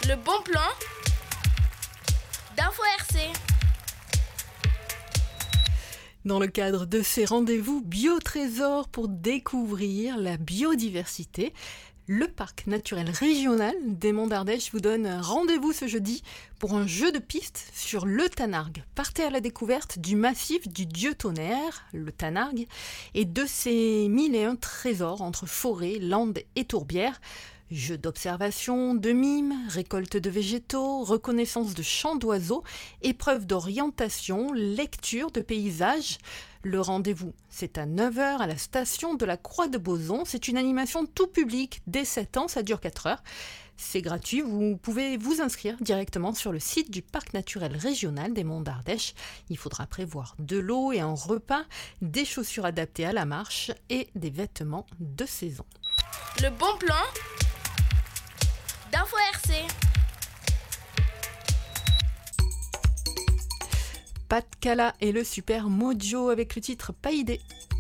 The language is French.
Le bon plan d'Info RC. Dans le cadre de ces rendez-vous Biotrésor pour découvrir la biodiversité, le parc naturel régional des Monts d'Ardèche vous donne rendez-vous ce jeudi pour un jeu de piste sur le Tanargue. Partez à la découverte du massif du Dieu Tonnerre, le Tanargue, et de ses 1001 trésors entre forêt, landes et tourbières. Jeux d'observation, de mime, récolte de végétaux, reconnaissance de chants d'oiseaux, épreuves d'orientation, lecture de paysages. Le rendez-vous, c'est à 9h à la station de la Croix de Bozon. C'est une animation tout public dès 7 ans, ça dure 4 heures. C'est gratuit, vous pouvez vous inscrire directement sur le site du parc naturel régional des Monts d'Ardèche. Il faudra prévoir de l'eau et un repas, des chaussures adaptées à la marche et des vêtements de saison. Le bon plan d'Info RC. Pat Cala et le super Mojo avec le titre Pas idée.